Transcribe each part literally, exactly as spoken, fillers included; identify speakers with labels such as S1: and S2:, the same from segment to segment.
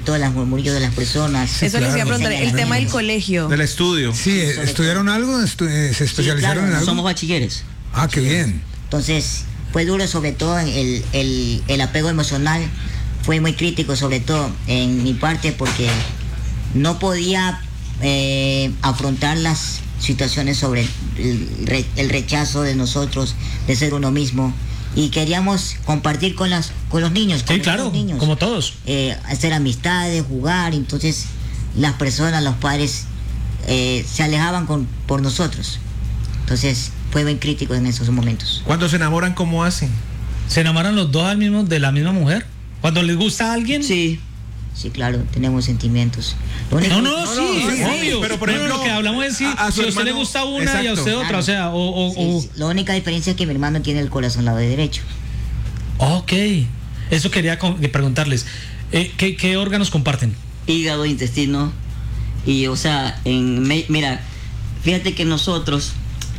S1: todos los murmullos de las personas.
S2: Sí, eso claro, les iba a preguntar, el tema del colegio.
S3: Del estudio.
S4: Sí, ¿estudiaron algo? Estu ¿Se especializaron
S1: sí, claro,
S4: en algo?
S1: Somos bachilleres.
S4: Ah, qué sí. bien.
S1: Entonces, fue duro sobre todo el, el, el apego emocional, fue muy crítico sobre todo en mi parte porque no podía eh, afrontar las situaciones sobre el, re, el rechazo de nosotros, de ser uno mismo. Y queríamos compartir con las con los niños.
S5: Sí, claro, los niños, como todos.
S1: Eh, hacer amistades, jugar. Entonces, las personas, los padres, eh, se alejaban con, por nosotros. Entonces, fue bien crítico en esos momentos.
S3: Cuando se enamoran, ¿cómo hacen?
S5: ¿Se enamoran los dos al mismo, de la misma mujer? ¿Cuando les gusta a alguien?
S1: Sí. Sí, claro, tenemos sentimientos.
S5: No, no, no, sí,
S3: no, sí,
S5: obvio.
S3: Pero por
S5: no,
S3: ejemplo,
S5: no, lo que hablamos es si a, a, si a usted hermano, le gusta una exacto. y a usted otra, claro. o sea, o... o,
S1: sí,
S5: o...
S1: Sí. La única diferencia es que mi hermano tiene el corazón lado de derecho.
S5: Ok, eso quería preguntarles. Eh, ¿qué, ¿Qué órganos comparten?
S6: Hígado, intestino, y o sea, en me, mira, fíjate que nosotros,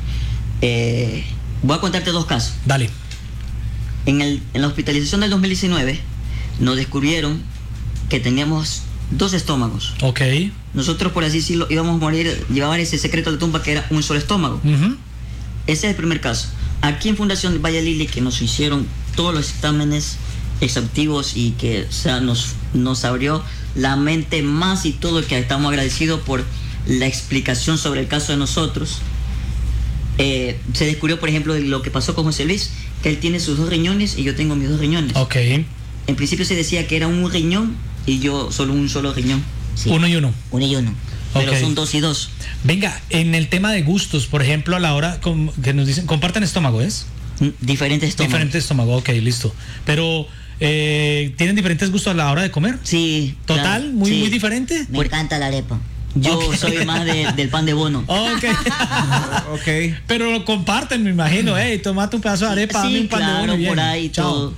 S6: eh, voy a contarte dos casos.
S5: Dale.
S6: En, el, en la hospitalización del dos mil diecinueve, nos descubrieron que teníamos dos estómagos.
S5: Ok.
S6: Nosotros, por así decirlo, íbamos a morir, llevaban ese secreto a la tumba que era un solo estómago.
S5: Uh-huh.
S6: Ese es el primer caso. Aquí en Fundación Valle Lili, que nos hicieron todos los exámenes exhaustivos y que o sea, nos, nos abrió la mente más y todo, que estamos agradecidos por la explicación sobre el caso de nosotros. Eh, se descubrió, por ejemplo, lo que pasó con José Luis, que él tiene sus dos riñones y yo tengo mis dos riñones.
S5: Ok.
S6: En principio se decía que era un riñón y yo solo un solo riñón.
S5: Sí. Uno y uno.
S1: Uno y uno.
S6: Pero
S5: okay.
S6: son dos y dos.
S5: Venga, en el tema de gustos, por ejemplo, a la hora com, que nos dicen, comparten estómago, ¿es?
S6: Diferente estómago.
S5: Diferente estómago, ok, listo. Pero, eh, ¿tienen diferentes gustos a la hora de comer?
S6: Sí.
S5: ¿Total?
S6: Claro,
S5: ¿Muy,
S6: sí.
S5: muy diferente?
S1: Me encanta la arepa.
S6: Yo
S5: okay.
S6: soy más de, del pan de bono.
S5: Ok.
S3: Ok.
S5: Pero lo comparten, me imagino. Hey, tomate un pedazo de arepa,
S6: sí,
S5: dame un pan
S6: claro,
S5: de bono. Bien.
S6: Por ahí
S5: Chao.
S6: todo.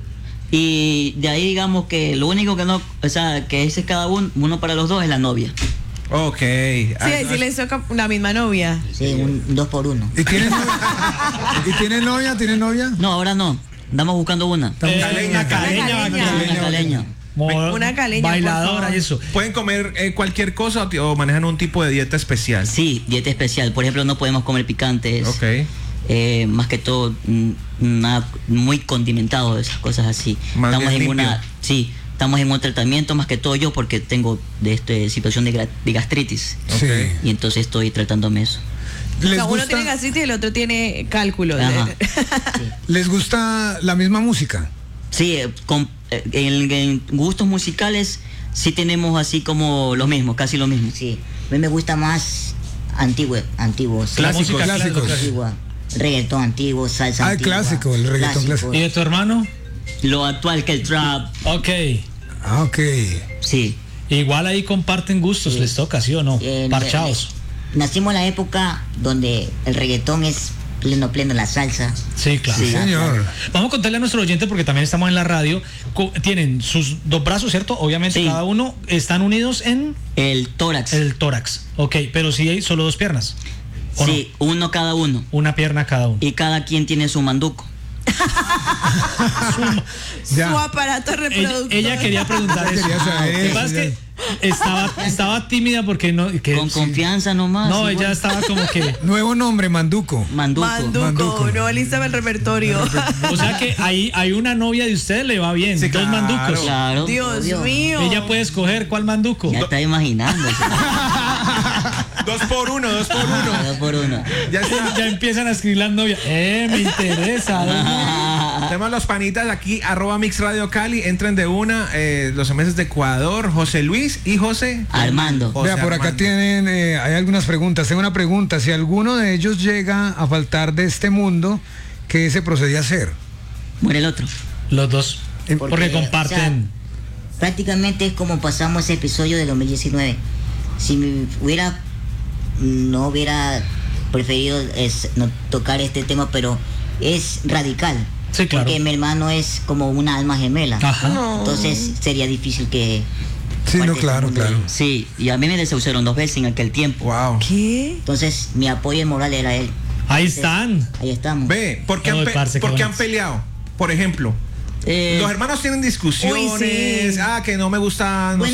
S6: Y de ahí digamos que lo único que no, o sea, que ese es cada uno, uno para los dos es la novia.
S3: Ok.
S2: Sí, sí les toca una misma novia.
S1: Sí, un dos por uno.
S4: ¿Y tienes ¿Y tiene novia? ¿Tiene novia?
S6: No, ahora no. Andamos buscando una.
S5: Eh,
S3: Caleña,
S5: una caleña.
S2: caleña.
S6: Una caleña.
S5: Mo-
S2: Una caleña,
S5: bailadora y eso.
S3: ¿Pueden comer eh, cualquier cosa o, o manejan un tipo de dieta especial?
S6: Sí, dieta especial. Por ejemplo, no podemos comer picantes.
S3: Ok.
S6: Eh, más que todo, mm, nada muy condimentado, esas cosas así.
S3: Más
S6: estamos en
S3: bien
S6: una,
S3: limpio.
S6: sí, estamos en un tratamiento, más que todo yo, porque tengo de este situación de, gra- de gastritis.
S4: Sí.
S6: Y entonces estoy tratándome eso.
S2: O
S4: ¿Les
S2: sea, uno
S4: gusta,
S2: tiene gastritis y el otro tiene cálculo.
S6: Ajá.
S4: ¿Les gusta la misma música?
S6: Sí, eh, con, eh, en, en gustos musicales sí tenemos así como lo mismo, casi lo mismo.
S1: Sí, a mí me gusta más antiguo, antiguo. Sí.
S5: Clásicos,
S4: música
S5: clásicos.
S4: clásicos.
S1: Antigua, reggaetón antiguo, salsa
S4: Ah, el
S1: antigua,
S4: clásico, el reggaetón clásico.
S5: ¿Y de tu hermano?
S6: Lo actual que el trap,
S5: Ok.
S4: Ah, ok.
S6: sí.
S5: Igual ahí comparten gustos,
S1: Sí.
S5: les toca, ¿sí o no?
S1: Eh,
S5: Parchados.
S1: eh, Nacimos en la época donde el reggaetón es pleno, pleno, la salsa.
S5: Sí, claro.
S4: Sí, señor.
S5: Vamos a contarle a nuestro oyente, porque también estamos en la radio. Co- Tienen sus dos brazos, ¿cierto? Obviamente
S6: Sí.
S5: cada uno están unidos en
S6: El tórax.
S5: el tórax. Ok, pero sí hay solo dos piernas. ¿O
S6: Sí, uno cada uno.
S5: no? Una pierna cada uno.
S6: Y cada quien tiene su manduco.
S4: Ya.
S2: Su aparato
S5: Ella,
S2: reproductor.
S5: ella quería preguntar eso.
S4: Quería saber
S5: Lo que
S4: eso,
S5: pasa es
S4: ya.
S5: que estaba, estaba tímida porque no... que-
S6: Con
S5: sí.
S6: confianza nomás.
S5: No,
S6: igual.
S5: ella estaba como que...
S4: Nuevo nombre, Manduco.
S6: Manduco.
S2: Manduco,
S4: Manduco.
S2: no lista el repertorio.
S5: O sea que ahí hay una novia de usted, le va bien.
S3: Sí,
S5: dos
S3: claro.
S5: manducos.
S6: Claro.
S2: Dios
S1: Dios.
S2: mío.
S5: Ella puede escoger cuál manduco.
S6: Ya está imaginando.
S3: Dos por uno, dos por uno.
S6: Dos por uno.
S3: Ya está.
S5: Ya empiezan a escribir las novias. Eh, me interesa.
S3: Tenemos los panitas aquí, arroba Mix Radio Cali. Entren de una, eh, los meses de Ecuador, José Luis y José
S6: Armando.
S3: José
S4: Vea, por acá
S3: Armando.
S4: tienen, eh, hay algunas preguntas. Tengo una pregunta. Si alguno de ellos llega a faltar de este mundo, ¿qué se procede a hacer?
S6: Muere el otro.
S5: Los dos.
S4: Porque,
S5: Porque comparten.
S1: o sea, prácticamente es como pasamos ese episodio del dos mil diecinueve. Si me hubiera, no hubiera preferido es, no tocar este tema, pero es radical.
S5: Sí, claro.
S1: Porque mi hermano es como una alma gemela.
S5: Ajá.
S2: No.
S1: Entonces sería difícil que...
S4: Sí, no,
S1: parte
S4: claro,
S1: del mundo.
S4: claro.
S6: Sí, y a mí me desahuciaron dos veces en aquel tiempo.
S3: Wow.
S2: ¿Qué?
S1: Entonces mi apoyo moral era él.
S5: Ahí están.
S1: Ahí estamos.
S3: Ve, ¿por qué,
S5: Ay,
S3: han, pe-
S5: parce, qué
S3: por qué han
S5: bonitos.
S3: peleado? Por ejemplo,
S6: Eh,
S3: los hermanos tienen discusiones.
S2: Uy, sí.
S3: Ah, que no me gusta, no